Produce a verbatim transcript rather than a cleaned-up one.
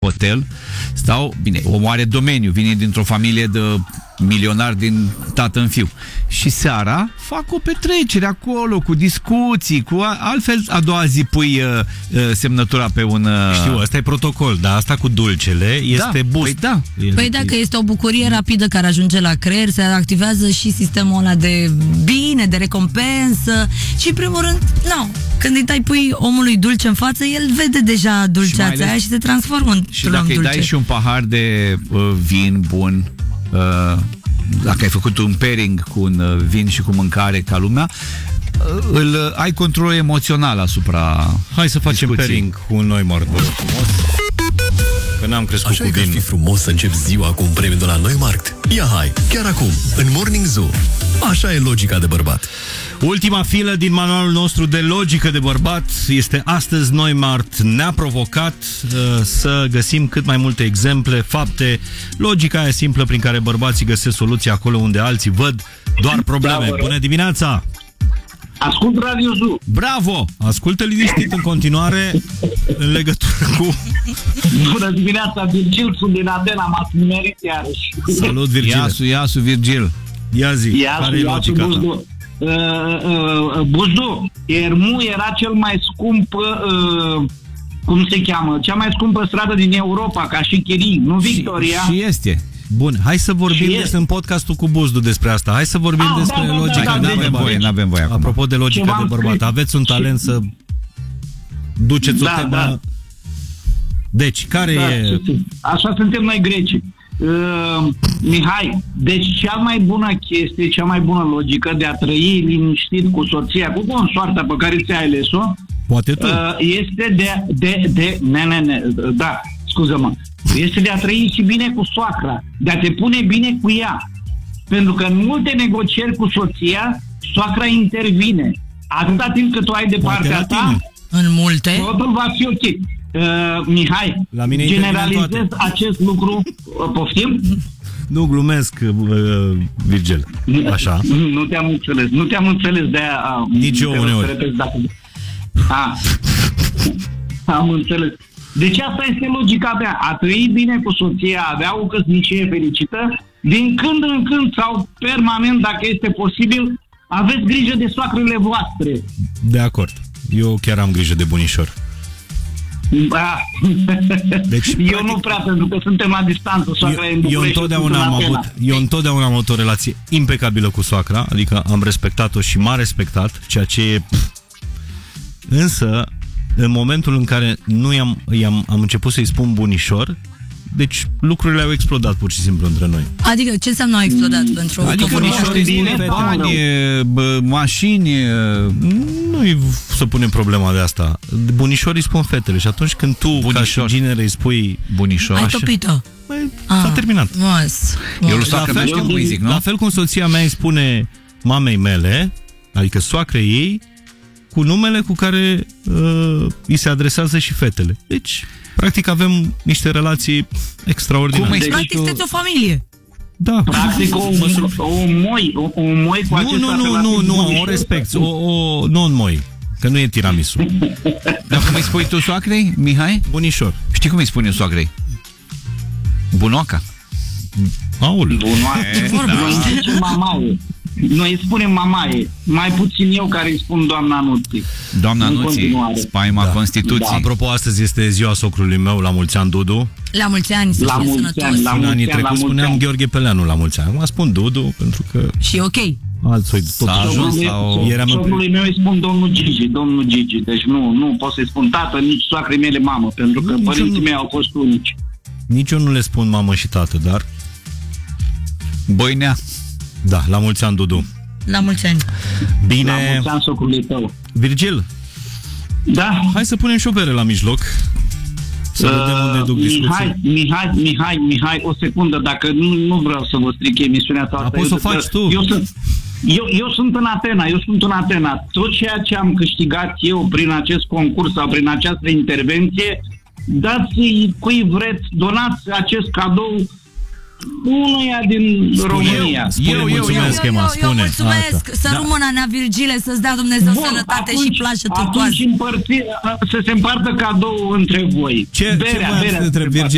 hotel, stau, bine, omul are domeniu, vine dintr-o familie de milionari din tată în fiu. Și seara fac o petrecere acolo, cu discuții, cu a, altfel a doua zi pui uh, uh, semnătura pe un... Uh... Știu, asta e protocol, dar asta cu dulcele este da, boost. Păi, da. Păi dacă este o bucurie rapidă care ajunge la creier, se activează și sistemul ăla de bine, de recompensă și, în primul rând, nu, când îi tai pui omului dulce în față, el vede deja dulceața aia și se transformă într-un Și dacă îi dulce. dai și un pahar de uh, vin bun, uh, dacă ai făcut un pairing cu un uh, vin și cu mâncare ca lumea, uh, îl uh, ai control emoțional asupra. Hai să facem discuții. pairing cu noi, Mart. Că n-am crescut Așa cu e că ar vin. fi frumos să începi ziua cu un premiu de la Neumarkt. Ia hai, chiar acum, în Morning Zoo. Așa e logica de bărbat. Ultima filă din manualul nostru de logică de bărbat este astăzi. Neumarkt ne-a provocat uh, să găsim cât mai multe exemple, fapte, logica aia simplă prin care bărbații găsesc soluții acolo unde alții văd doar probleme. Da, Bună dimineața! Ascult Radio Zoo. Bravo! Ascultă liniștit în continuare în legătură cu... Bună dimineața, Virgil, sunt din Atena, m-ați nimerit iarăși. Salut, Virgil! Iasu, Iasu, Virgil. Ia zi, Iasu, care e Iasu, logica ta? Buzdu. Uh, uh, Buzdu, Ermu era cel mai scump, uh, cum se cheamă, cea mai scumpă stradă din Europa, ca și chirii, nu Victoria. Și, și este. Bun, hai să vorbim Și des în podcastul cu Buzdu despre asta. Hai să vorbim Ah, despre da, da, logica da, de da, N-avem bărbat. voie, n-avem voie acum. Apropo de logica Ce de v-am bărbat, scris? aveți un talent să duceți Da, o temă... da. Deci, care Da, e... așa suntem noi greci. Uh, Mihai, deci cea mai bună chestie, cea mai bună logică de a trăi liniștit cu soția, cu consoarta pe care ți-ai ales-o, Poate tu. uh, este de, de, de ne, ne, ne, da, scuză-mă, este de a trăi și bine cu soacra, de a te pune bine cu ea. Pentru că în multe negocieri cu soția, soacra intervine. Atâta timp cât tu ai de Poate partea la ta, tine. În multe. totul va fi ok. Uh, Mihai, La mine generalizez intervin toate. acest lucru, uh, poftim? Nu glumesc, uh, Virgil. Așa. Nu, nu te-am înțeles, nu te-am înțeles de aia. Nici eu uneori. Repet, dacă... A, am înțeles. Deci asta este logica mea. A trăi bine cu soția, a avea o căsnicie fericită, din când în când sau permanent, dacă este posibil, aveți grijă de soacrele voastre. De acord. Eu chiar am grijă de bunișor. A. Deci, eu practic, nu prea, pentru că suntem la distanță, soacra e în Eu, eu, București, întotdeauna sunt în am Atena. avut, eu întotdeauna am avut o relație impecabilă cu soacra, adică am respectat-o și m-a respectat, ceea ce e... Însă, în momentul în care nu i-am, i-am, am început să-i spun bunișor, deci lucrurile au explodat pur și simplu între noi. Adică ce înseamnă a explodat pentru Adică că bunișor foarte îi bine, spune sau bani, rău? bă, mașini. Nu-i să punem problema de asta. Bunișor îi spun fetele și atunci când tu, Bunișor. ca și ginere, îi spui Bunișor. ai Așa. topit-o. băi, Ah, s-a terminat. Mas, Eu mas. soacră mea știu cum îi zic, nu? La fel cum soția mea îi spune mamei mele, adică soacrei ei, cu numele cu care uh, îi se adresează și fetele. Deci, practic avem niște relații extraordinare. Cum îi Deci, Practic, sunteți o familie. Da. Practic o, o moi, o, o moi cu Nu, acesta nu, nu, nu, nu, o respect. O, o, nu în moi, că nu e tiramisu. Dar cum îi spui tu soacrei, Mihai? Bunișor. Știi cum îi spune soacrei? Bunoaca. Aoleu. Bunoaie. Noi zicem mamaie. Noi îi spunem mamaie. Mai puțin eu care îi spun doamna Nuții. Doamna În Nuții, continuare. spaima Da. Constituției. Da. Apropo, astăzi este ziua socrului meu, la mulți ani, Dudu. La mulți ani, să La fie mulți sănătos. ani, la În mulți anii ani, la trecuți mulți spuneam ani. Gheorghe Peleanu la mulți ani. Acum spun Dudu, pentru că Și ok. alții tot S-a ajuns la o... Eram în- Socrului meu îi spun domnul Gigi, domnul Gigi. Deci nu, nu pot să-i spun tată, nici soacrei mele mamă, pentru că Nu, nici părinții eu nu. mei au fost unici. Nici eu nu le spun mamă și tată, dar Băinea. da, la mulți ani, Dudu. La mulți ani. Bine, La mulți ani socrului tău. Virgil, Da? hai să punem și o bere la mijloc. Să vedem unde duc discuții. Mihai, Mihai, Mihai, Mihai, o secundă, dacă nu, nu vreau să vă stric emisiunea ta. Dar poți să o faci tu. Eu sunt, eu, eu sunt în Atena, eu sunt în Atena. Tot ceea ce am câștigat eu prin acest concurs sau prin această intervenție, dați-i cui vreți, donați acest cadou unuia din România. Spune, Eu, eu, mulțumesc, eu, Emma, eu, eu spune. mulțumesc. Asta. Să Da. rămână Nea Virgile, să-ți dea Dumnezeu Bun, sănătate atunci- și plajă turcoază. Atunci împărți, să se împartă cadou între voi. Ce, ce Berea, voiam să berea te întreb, se Virgil?